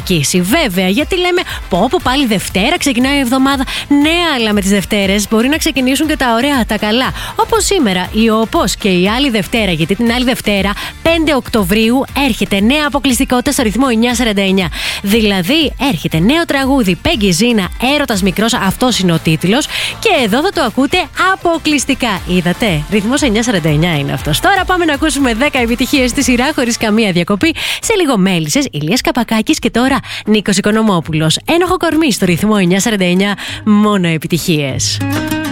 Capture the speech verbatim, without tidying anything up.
νικήσει. Βέβαια, γιατί λέμε, πω πω πάλι Δευτέρα ξεκινάει η εβδομάδα. Ναι, αλλά με τις Δευτέρες μπορεί να ξεκινήσουν και τα ωραία, τα καλά. Όπως σήμερα, η όπως και η άλλη Δευτέρα, γιατί την άλλη Δευτέρα, πέντε Οκτωβρίου, έρχεται νέα αποκλειστικότητα στο ρυθμό εννιά σαράντα εννιά. Δηλαδή, έρχεται νέο τραγούδι, Πέγγι Ζήνα, Έρωτας Μικρός, αυτός είναι ο τίτλος. Και εδώ θα το ακούτε αποκλειστικά. Είδατε, ρυθμός εννιά σαράντα εννιά είναι αυτός. Τώρα πάμε να ακούσουμε δέκα επιτυχίες στη σειρά χωρίς καμία διακοπή. Σε λίγο Μέλισσες, Ηλίας Καπακάκης και τώρα Νίκος Οικονομόπουλος. Ένοχο κορμί στο ρυθμό εννιά σαράντα εννιά, μόνο επιτυχίες.